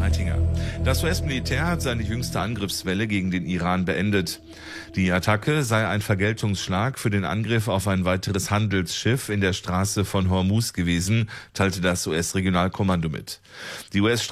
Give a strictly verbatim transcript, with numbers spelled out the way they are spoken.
Reitinger. Das U S-Militär hat seine jüngste Angriffswelle gegen den Iran beendet. Die Attacke sei ein Vergeltungsschlag für den Angriff auf ein weiteres Handelsschiff in der Straße von Hormuz gewesen, teilte das U S-Regionalkommando mit. Die U S